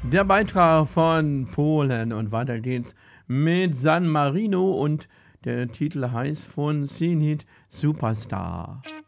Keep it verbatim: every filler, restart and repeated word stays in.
Der Beitrag von Polen und weiter geht's mit San Marino und der Titel heißt von Zenit Superstar.